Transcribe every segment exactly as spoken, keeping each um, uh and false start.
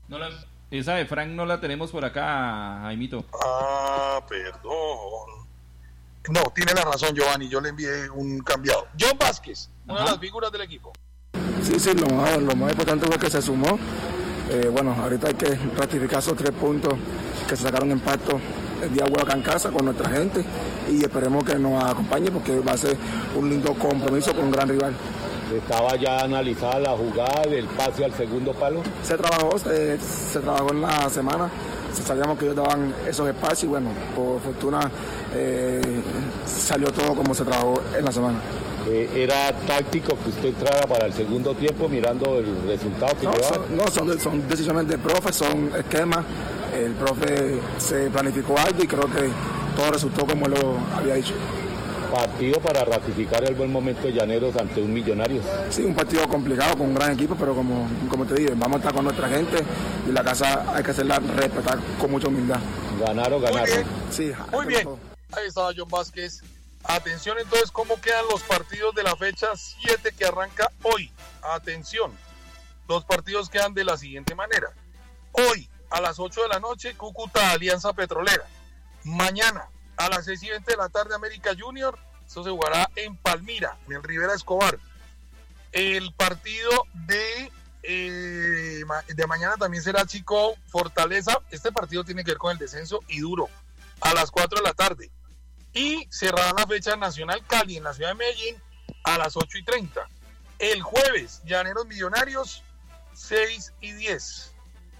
No la, esa de Frank no la tenemos por acá, Jaimito. Ah, perdón. No, tiene la razón, Giovanni, yo le envié un cambiado. John Vázquez, una Ajá. de las figuras del equipo. Sí, sí, lo más, lo más importante fue que se sumó. Eh, bueno, ahorita hay que ratificar esos tres puntos que se sacaron en pacto el día juego acá en casa con nuestra gente y esperemos que nos acompañe porque va a ser un lindo compromiso con un gran rival. ¿Estaba ya analizada la jugada del pase al segundo palo? Se trabajó, se, se trabajó en la semana, sabíamos que ellos daban esos espacios y bueno, por fortuna eh, salió todo como se trabajó en la semana. Eh, ¿Era táctico que usted entrara para el segundo tiempo mirando el resultado que no, llevaba? Son, no, son, son decisiones del profe, son esquemas. El profe se planificó algo y creo que todo resultó como lo había dicho. Partido para ratificar el buen momento de Llaneros ante un Millonarios. Sí, un partido complicado con un gran equipo, pero como, como te digo, vamos a estar con nuestra gente y la casa hay que hacerla respetar con mucha humildad. Ganar o ganar. Muy bien, sí, muy bien. Ahí estaba John Vázquez. Atención entonces, ¿cómo quedan los partidos de la fecha siete que arranca hoy? Atención, los partidos quedan de la siguiente manera. Hoy, a las ocho de la noche, Cúcuta Alianza Petrolera. Mañana, a las seis y veinte de la tarde, América Junior. Eso se jugará en Palmira, en el Rivera Escobar. El partido de, eh, de mañana también será Chico Fortaleza. Este partido tiene que ver con el descenso y duro. A las cuatro de la tarde. Y cerrará la fecha nacional Cali en la ciudad de Medellín a las ocho y treinta. El jueves, Llaneros Millonarios, seis y diez.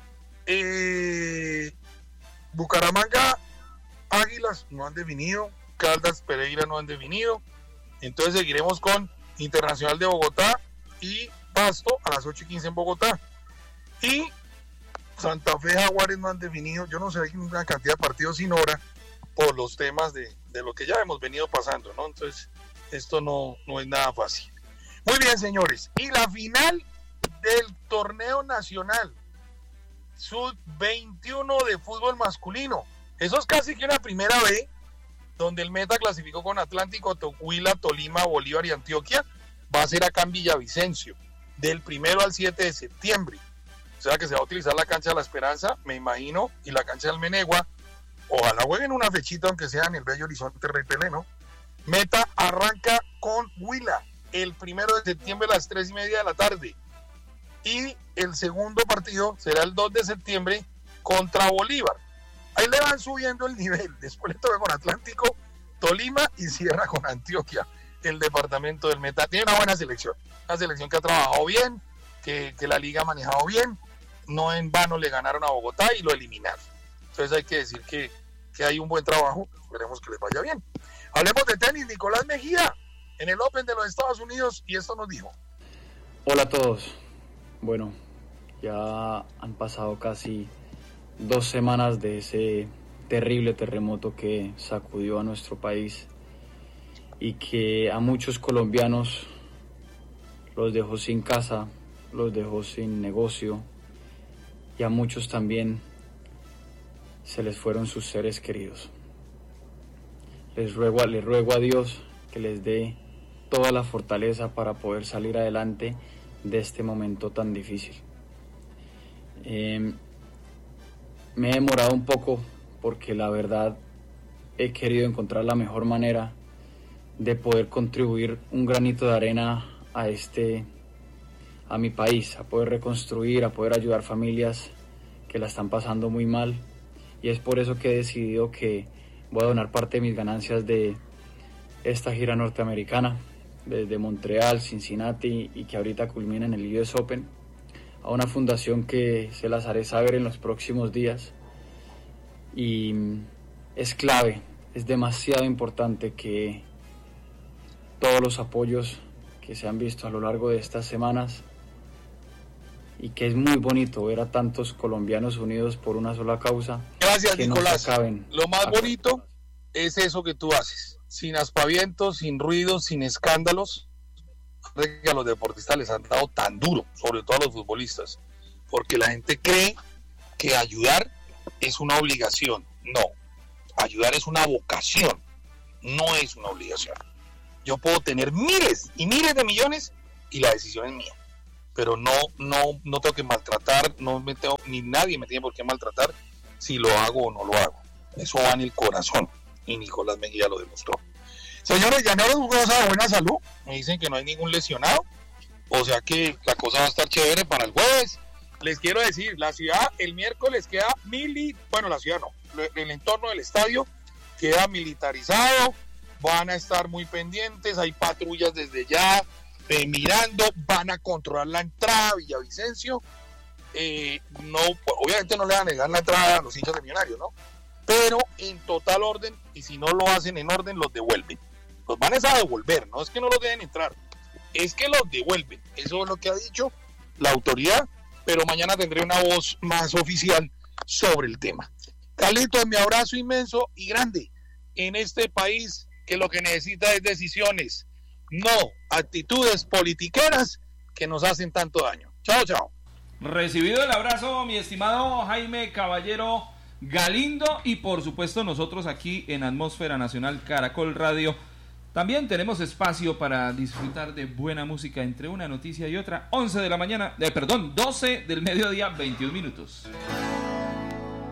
Eh, Bucaramanga, Águilas no han definido. Caldas, Pereira no han definido. Entonces seguiremos con Internacional de Bogotá y Pasto a las ocho y quince en Bogotá. Y Santa Fe, Jaguares no han definido. Yo no sé, hay una cantidad de partidos sin hora por los temas de, de lo que ya hemos venido pasando, ¿no? Entonces, esto no, no es nada fácil. Muy bien, señores. Y la final del torneo nacional sub veintiuno de fútbol masculino. Eso es casi que una primera vez donde el Meta clasificó con Atlántico, Huila, Tolima, Bolívar y Antioquia. Va a ser acá en Villavicencio, del primero al siete de septiembre. O sea que se va a utilizar la cancha de La Esperanza, me imagino, y la cancha del Menegua. Ojalá jueguen una fechita, aunque sea en el Bello Horizonte Rey Pelé, ¿no? Meta arranca con Huila el primero de septiembre a las tres y media de la tarde. Y el segundo partido será el dos de septiembre contra Bolívar. Ahí le van subiendo el nivel. Después le toca con Atlántico, Tolima y cierra con Antioquia, el departamento del Meta. Tiene una buena selección. Una selección que ha trabajado bien, que, que la liga ha manejado bien. No en vano le ganaron a Bogotá y lo eliminaron. Entonces hay que decir que, que hay un buen trabajo. Esperemos que les vaya bien. Hablemos de tenis. Nicolás Mejía en el Open de los Estados Unidos, y esto nos dijo. Hola a todos. Bueno, ya han pasado casi dos semanas de ese terrible terremoto que sacudió a nuestro país y que a muchos colombianos los dejó sin casa, los dejó sin negocio, y a muchos también se les fueron sus seres queridos. Les ruego, les ruego a Dios que les dé toda la fortaleza para poder salir adelante de este momento tan difícil. Eh, me he demorado un poco porque la verdad he querido encontrar la mejor manera de poder contribuir un granito de arena a este, a mi país, a poder reconstruir, a poder ayudar familias que la están pasando muy mal, y es por eso que he decidido que voy a donar parte de mis ganancias de esta gira norteamericana, desde Montreal, Cincinnati, y que ahorita culmina en el U S Open, a una fundación que se las haré saber en los próximos días. Y es clave, es demasiado importante que todos los apoyos que se han visto a lo largo de estas semanas, y que es muy bonito ver a tantos colombianos unidos por una sola causa. Gracias, que Nicolás. No acaben, lo más acaben. bonito es eso que tú haces, sin aspavientos, sin ruidos, sin escándalos, que a los deportistas les han dado tan duro, sobre todo a los futbolistas, porque la gente cree que ayudar es una obligación. No, ayudar es una vocación, no es una obligación. Yo puedo tener miles y miles de millones y la decisión es mía, pero no, no, no tengo que maltratar, no me tengo, ni nadie me tiene por qué maltratar si lo hago o no lo hago. Eso va en el corazón, y Nicolás Mejía lo demostró. Señores, llamados goza de buena salud, me dicen que no hay ningún lesionado, o sea que la cosa va a estar chévere para el jueves. Les quiero decir, la ciudad el miércoles queda mili, bueno, la ciudad no, el entorno del estadio queda militarizado, van a estar muy pendientes, hay patrullas desde ya, eh, mirando, van a controlar la entrada a Villavicencio, eh, no, obviamente no le van a negar la entrada a los hinchas de Millonarios, ¿no? Pero en total orden, y si no lo hacen en orden, los devuelven. Los van a devolver, no es que no los dejen entrar, es que los devuelven. Eso es lo que ha dicho la autoridad, pero mañana tendré una voz más oficial sobre el tema. Carlitos, mi abrazo inmenso y grande en este país que lo que necesita es decisiones, no actitudes politiqueras que nos hacen tanto daño. Chao, chao. Recibido el abrazo, mi estimado Jaime Caballero Galindo, y por supuesto nosotros aquí en Atmósfera Nacional Caracol Radio también tenemos espacio para disfrutar de buena música entre una noticia y otra. Once de la mañana, eh, perdón, doce del mediodía, veintiún minutos.